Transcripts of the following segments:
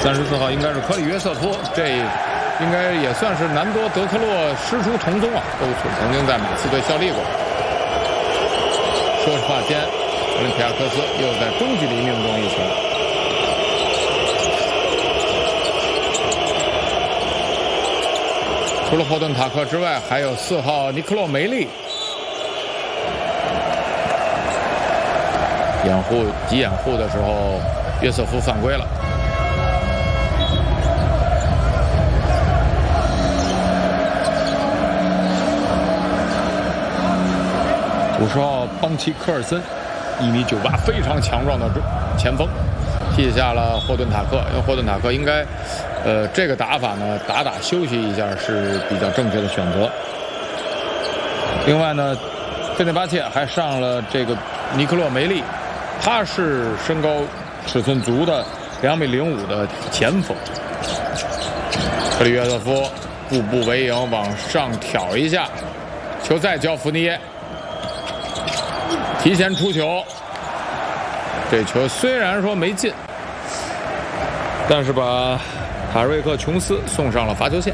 34号应该是科里约瑟夫，这应该也算是难多德克洛师出同宗啊，都曾经在马刺队效力过。说实话间，奥林匹亚科斯又在中距离命中一球。除了霍顿塔克之外，还有4号尼克洛梅利。急掩护的时候，约瑟夫犯规了。50号邦奇科尔森，1.98米，非常强壮的前锋，替下了霍顿塔克。因为霍顿塔克应该，这个打法呢，打休息一下是比较正确的选择。另外呢，费内巴切还上了这个尼克洛梅利，他是身高尺寸足的2.05米的前锋。克里约瑟夫步步为营，往上挑一下，球再交福尼耶。提前出球，这球虽然说没进，但是把塔瑞克·琼斯送上了罚球线。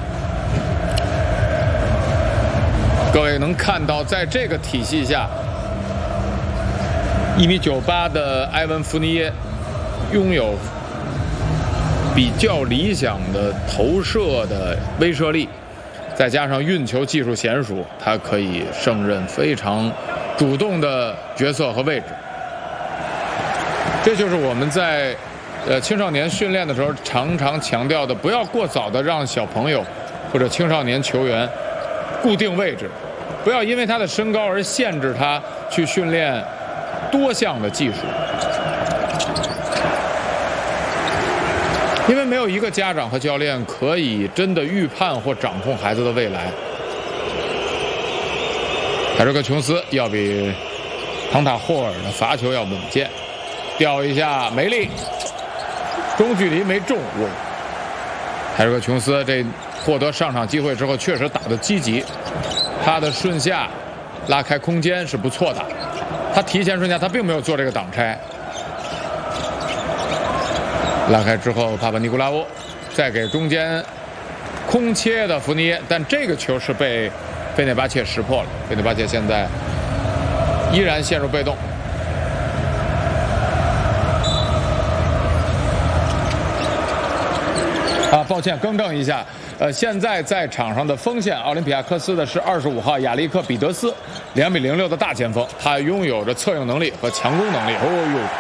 各位能看到，在这个体系下，1.98米的埃文·福尼耶拥有比较理想的投射的威慑力，再加上运球技术娴熟，他可以胜任非常主动的角色和位置。这就是我们在青少年训练的时候常常强调的，不要过早的让小朋友或者青少年球员固定位置，不要因为他的身高而限制他去训练多项的技术。因为没有一个家长和教练可以真的预判或掌控孩子的未来。凯瑞克·琼斯要比唐塔霍尔的罚球要稳健，吊一下梅利，中距离没中。凯瑞克·琼斯这获得上场机会之后，确实打得积极，他的顺下拉开空间是不错的，他提前顺下，他并没有做这个挡拆。拉开之后，帕帕尼古拉乌再给中间空切的福尼耶，但这个球是被费内巴切识破了。费内巴切现在依然陷入被动。抱歉，更正一下，现在在场上的锋线，奥林匹亚科斯的是25号亚历克·彼得斯，2.06米的大前锋，他拥有着策应能力和强攻能力。哦呦！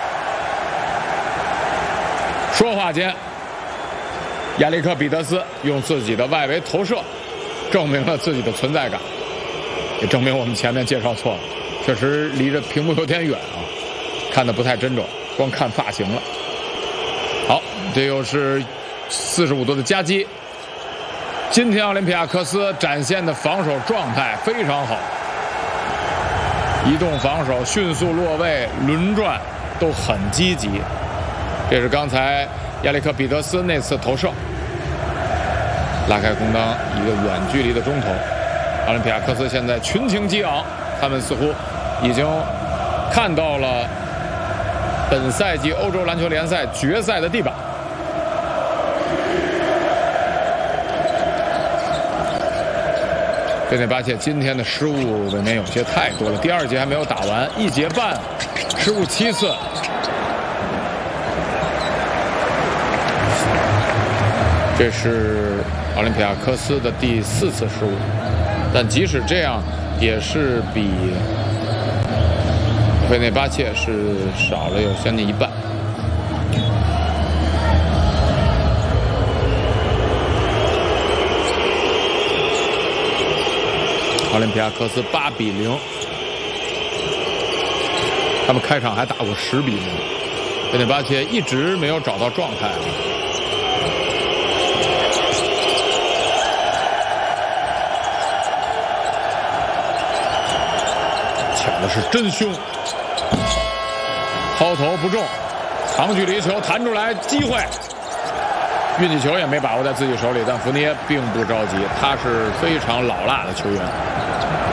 说话间，亚历克·彼得斯用自己的外围投射，证明了自己的存在感，也证明我们前面介绍错了，确实离着屏幕有点远啊，看得不太真准，光看发型了。好，这又是45度的夹击。今天奥林匹亚科斯展现的防守状态非常好，移动防守、迅速落位、轮转都很积极。这是刚才亚历克·彼得斯那次投射，拉开空当，一个远距离的中投。奥林匹亚科斯现在群情激昂，他们似乎已经看到了本赛季欧洲篮球联赛决赛的地板。费内巴切今天的失误未免有些太多了，第2节还没有打完，1节半失误7次。这是奥林匹亚科斯的第4次失误，但即使这样，也是比费内巴切是少了有将近一半。奥林匹亚科斯8-0，他们开场还打过10-0，费内巴切一直没有找到状态。抢的是真凶，抛投不中，长距离球弹出来，机会，运气球也没把握在自己手里，但福尼耶并不着急，他是非常老辣的球员。